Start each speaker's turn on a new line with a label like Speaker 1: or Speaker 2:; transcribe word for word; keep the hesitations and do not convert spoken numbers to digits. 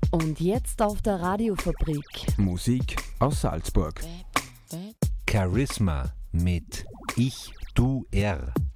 Speaker 1: Und jetzt auf der Radiofabrik.
Speaker 2: Musik aus Salzburg.
Speaker 3: Charisma mit Ich, Du, Er.